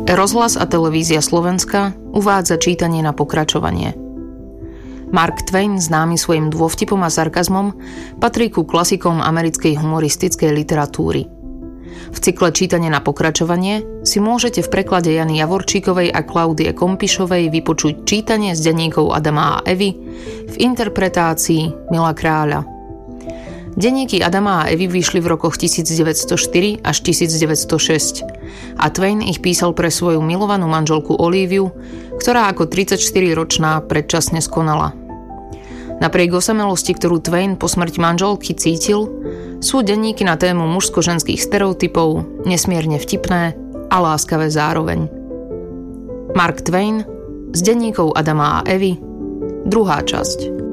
Rozhlas a televízia Slovenska uvádza čítanie na pokračovanie. Mark Twain, známy svojim dôvtipom a sarkazmom, patrí ku klasikom americkej humoristickej literatúry. V cykle Čítanie na pokračovanie si môžete v preklade Jany Javorčíkovej a Klaudie Kompišovej vypočuť čítanie z denníkov Adama a Evy v interpretácii Mila Kráľa. Denníky Adama a Evy vyšli v rokoch 1904 až 1906 a Twain ich písal pre svoju milovanú manželku Olíviu, ktorá ako 34-ročná predčasne skonala. Napriek osamelosti, ktorú Twain po smrti manželky cítil, sú denníky na tému mužsko-ženských stereotypov nesmierne vtipné a láskavé zároveň. Mark Twain z denníkov Adama a Evy, druhá časť.